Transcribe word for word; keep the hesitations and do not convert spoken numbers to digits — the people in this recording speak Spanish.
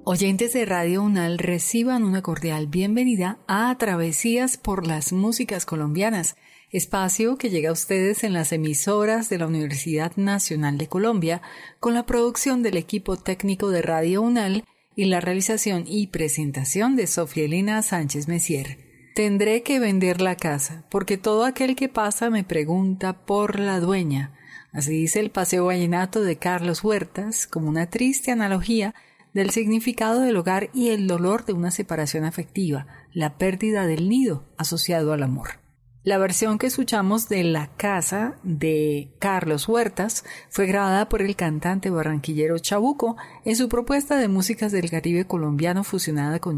Oyentes de Radio UNAL, reciban una cordial bienvenida a Travesías por las Músicas Colombianas, espacio que llega a ustedes en las emisoras de la Universidad Nacional de Colombia, con la producción del equipo técnico de Radio UNAL y la realización y presentación de Sofía Elena Sánchez Messier. Tendré que vender la casa, porque todo aquel que pasa me pregunta por la dueña. Así dice el Paseo Vallenato de Carlos Huertas, como una triste analogía del significado del hogar y el dolor de una separación afectiva, la pérdida del nido asociado al amor. La versión que escuchamos de La Casa de Carlos Huertas fue grabada por el cantante barranquillero Chabuco en su propuesta de músicas del Caribe colombiano fusionada con